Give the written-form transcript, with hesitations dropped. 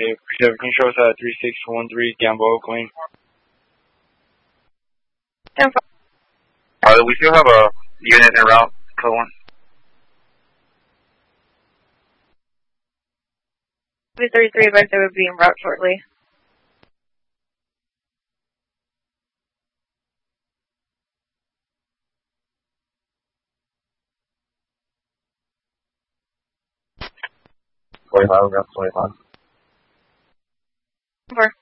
Okay, everything shows 3613 Gamboa Queen. 10-4. We still have a unit en route, code 1. 33 advised they would be en route shortly. We got 25. 4.